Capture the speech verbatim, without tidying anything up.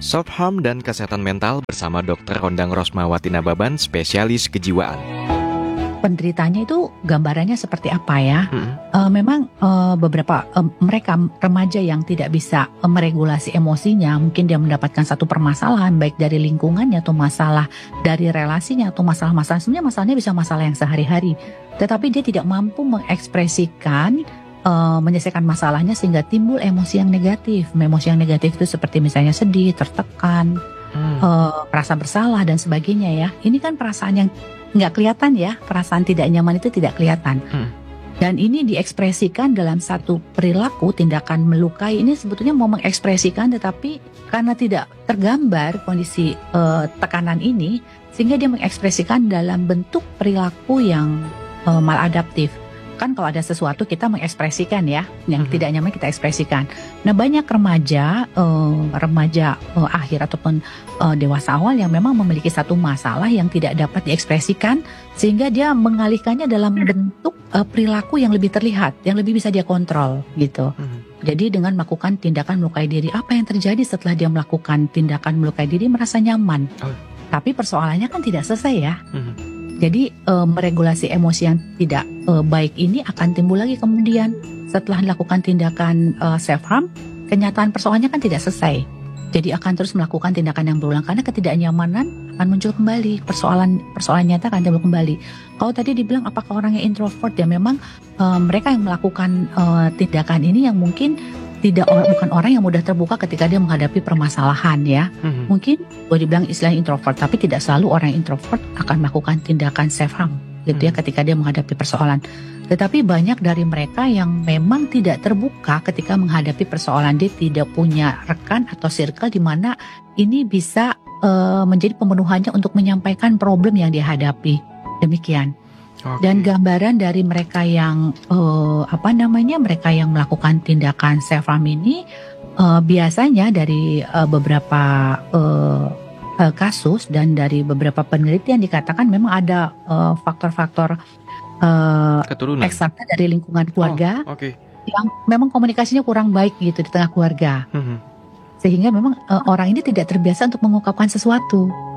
Self-harm dan kesehatan mental bersama dokter Rondang Rosmawati Nababan, spesialis kejiwaan. Penderitanya itu gambarannya seperti apa ya? Hmm. Uh, memang uh, beberapa uh, mereka remaja yang tidak bisa uh, meregulasi emosinya, mungkin dia mendapatkan satu permasalahan baik dari lingkungannya atau masalah dari relasinya atau masalah-masalah, sebenarnya masalahnya bisa masalah yang sehari-hari, tetapi dia tidak mampu mengekspresikan, uh, menyelesaikan masalahnya sehingga timbul emosi yang negatif. Emosi yang negatif itu seperti misalnya sedih, tertekan, hmm. uh, merasa bersalah dan sebagainya ya. Ini kan perasaan yang nggak kelihatan ya, perasaan tidak nyaman itu tidak kelihatan. Hmm. Dan ini diekspresikan dalam satu perilaku, tindakan melukai ini sebetulnya mau mengekspresikan, tetapi karena tidak tergambar kondisi uh, tekanan ini, sehingga dia mengekspresikan dalam bentuk perilaku yang uh, maladaptif. Kan kalau ada sesuatu kita mengekspresikan ya, yang mm-hmm. tidak nyaman kita ekspresikan. Nah banyak remaja, uh, remaja uh, akhir ataupun uh, dewasa awal yang memang memiliki satu masalah yang tidak dapat diekspresikan, sehingga dia mengalihkannya dalam bentuk uh, perilaku yang lebih terlihat, yang lebih bisa dia kontrol gitu. Mm-hmm. Jadi dengan melakukan tindakan melukai diri, apa yang terjadi setelah dia melakukan tindakan melukai diri? Merasa nyaman. Oh. Tapi persoalannya kan tidak selesai ya. Mm-hmm. Jadi e, meregulasi emosi yang tidak e, baik ini akan timbul lagi kemudian setelah dilakukan tindakan e, self-harm, kenyataan persoalannya kan tidak selesai. Jadi akan terus melakukan tindakan yang berulang karena ketidaknyamanan akan muncul kembali, persoalan persoalan nyata akan timbul kembali. Kalau tadi dibilang apakah orangnya introvert, ya memang e, mereka yang melakukan e, tindakan ini yang mungkin tidak bukan orang yang mudah terbuka ketika dia menghadapi permasalahan ya. Mm-hmm. Mungkin boleh dibilang istilah introvert, tapi tidak selalu orang introvert akan melakukan tindakan self-harm gitu mm-hmm. ya ketika dia menghadapi persoalan. Tetapi banyak dari mereka yang memang tidak terbuka ketika menghadapi persoalan, dia tidak punya rekan atau circle di mana ini bisa uh, menjadi pemenuhannya untuk menyampaikan problem yang dihadapi. Demikian. Okay. Dan gambaran dari mereka yang uh, apa namanya mereka yang melakukan tindakan self-harm ini uh, biasanya dari uh, beberapa uh, uh, kasus dan dari beberapa penelitian dikatakan memang ada uh, faktor-faktor uh, eksternal dari lingkungan keluarga oh, okay. yang memang komunikasinya kurang baik gitu di tengah keluarga, mm-hmm. sehingga memang uh, orang ini tidak terbiasa untuk mengungkapkan sesuatu.